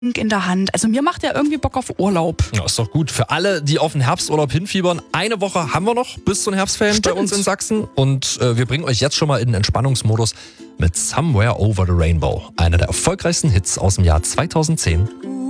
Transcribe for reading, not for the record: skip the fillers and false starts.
in der Hand. Also mir macht der irgendwie Bock auf Urlaub. Ja, ist doch gut. Für alle, die auf den Herbsturlaub hinfiebern, eine Woche haben wir noch bis zu den Herbstferien bei uns in Sachsen. Und wir bringen euch jetzt schon mal in den Entspannungsmodus mit Somewhere Over the Rainbow. Einer der erfolgreichsten Hits aus dem Jahr 2010.